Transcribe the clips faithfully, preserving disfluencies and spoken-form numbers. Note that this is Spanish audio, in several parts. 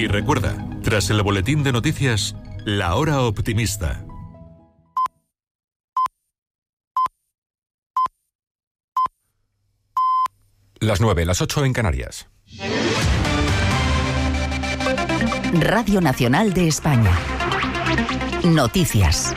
Y recuerda, tras el boletín de noticias, La Hora Optimista. Las nueve, las ocho en Canarias. Radio Nacional de España. Noticias.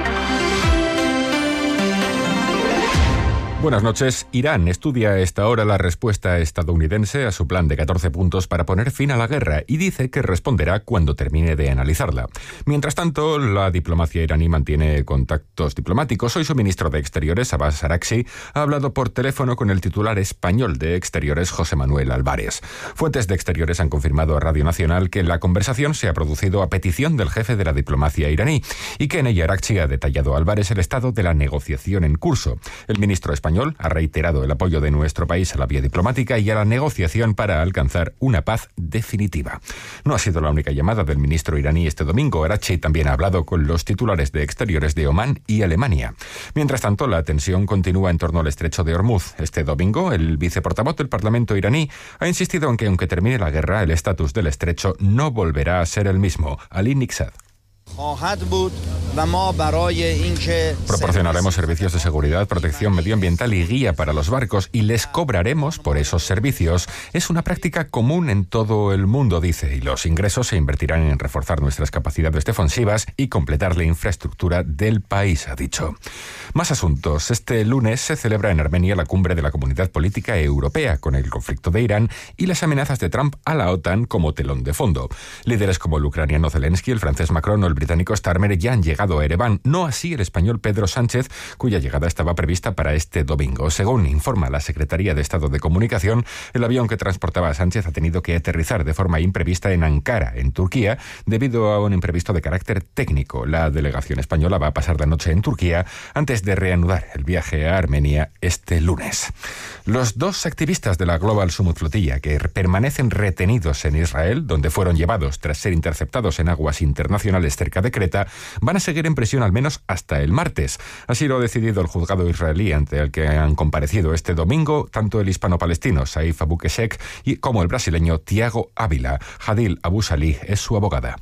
Buenas noches. Irán estudia a esta hora la respuesta estadounidense a su plan de catorce puntos para poner fin a la guerra y dice que responderá cuando termine de analizarla. Mientras tanto, la diplomacia iraní mantiene contactos diplomáticos. Hoy su ministro de Exteriores, Abbas Araghchi, ha hablado por teléfono con el titular español de Exteriores, José Manuel Álvarez. Fuentes de Exteriores han confirmado a Radio Nacional que la conversación se ha producido a petición del jefe de la diplomacia iraní y que en ella Araghchi ha detallado a Álvarez el estado de la negociación en curso. El ministro español ha reiterado el apoyo de nuestro país a la vía diplomática y a la negociación para alcanzar una paz definitiva. No ha sido la única llamada del ministro iraní este domingo. Araghchi también ha hablado con los titulares de Exteriores de Omán y Alemania. Mientras tanto, la tensión continúa en torno al estrecho de Hormuz. Este domingo, el viceportavoz del Parlamento iraní ha insistido en que, aunque termine la guerra, el estatus del estrecho no volverá a ser el mismo. Ali Niksad. Proporcionaremos servicios de seguridad, protección medioambiental y guía para los barcos y les cobraremos por esos servicios. Es una práctica común en todo el mundo, dice, y los ingresos se invertirán en reforzar nuestras capacidades defensivas y completar la infraestructura del país, ha dicho. Más asuntos. Este lunes se celebra en Armenia la cumbre de la Comunidad Política Europea, con el conflicto de Irán y las amenazas de Trump a la OTAN como telón de fondo. Líderes como el ucraniano Zelensky, el francés Macron o el británico Starmer ya han llegado a Ereván, no así el español Pedro Sánchez, cuya llegada estaba prevista para este domingo. Según informa la Secretaría de Estado de Comunicación, el avión que transportaba a Sánchez ha tenido que aterrizar de forma imprevista en Ankara, en Turquía, debido a un imprevisto de carácter técnico. La delegación española va a pasar la noche en Turquía antes de reanudar el viaje a Armenia este lunes. Los dos activistas de la Global Summit Flotilla que permanecen retenidos en Israel, donde fueron llevados tras ser interceptados en aguas internacionales cerca de Creta, van a seguir en prisión al menos hasta el martes. Así lo ha decidido el juzgado israelí, ante el que han comparecido este domingo tanto el hispano-palestino Saif Abu Keshek y como el brasileño Tiago Ávila. Hadil Abu Salih es su abogada.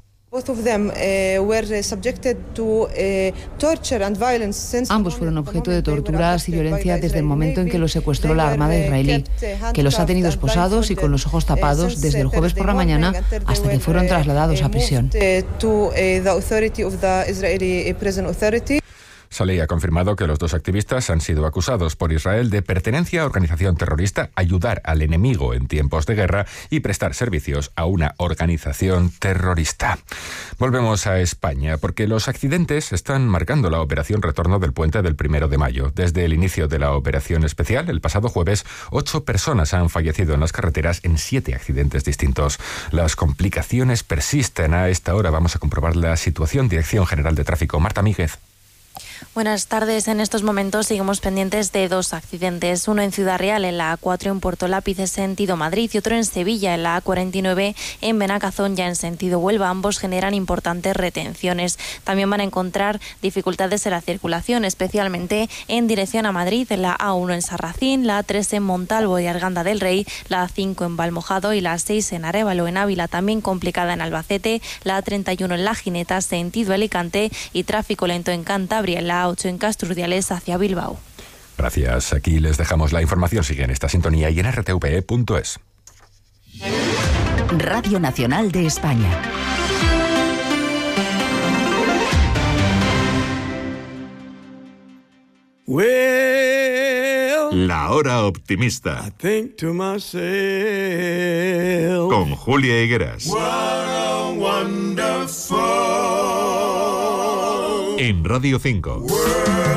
Ambos fueron objeto de torturas y violencia desde el momento en que los secuestró la Armada israelí, que los ha tenido esposados y con los ojos tapados desde el jueves por la mañana hasta que fueron trasladados a prisión. Saleh ha confirmado que los dos activistas han sido acusados por Israel de pertenencia a organización terrorista, ayudar al enemigo en tiempos de guerra y prestar servicios a una organización terrorista. Volvemos a España, porque los accidentes están marcando la operación retorno del puente del primero de mayo. Desde el inicio de la operación especial, el pasado jueves, ocho personas han fallecido en las carreteras en siete accidentes distintos. Las complicaciones persisten. A esta hora vamos a comprobar la situación. Dirección General de Tráfico, Marta Míguez. Buenas tardes. En estos momentos seguimos pendientes de dos accidentes. Uno en Ciudad Real, en la A cuatro en Puerto Lápiz, sentido Madrid, y otro en Sevilla, en la A cuarenta y nueve en Benacazón, ya en sentido Huelva. Ambos generan importantes retenciones. También van a encontrar dificultades en la circulación, especialmente en dirección a Madrid, en la A uno en Sarracín, la A tres en Montalvo y Arganda del Rey, la A cinco en Valmojado y la A seis en Arévalo, en Ávila, también complicada en Albacete, la A treinta y uno en La Gineta, sentido Alicante, y tráfico lento en Cantabria, en la A ocho en Casturdiales hacia Bilbao. Gracias. Aquí les dejamos la información. Sigue en esta sintonía y en r t v e punto es. Radio Nacional de España. La Hora Optimista. Con Julia Higueras. En Radio cinco.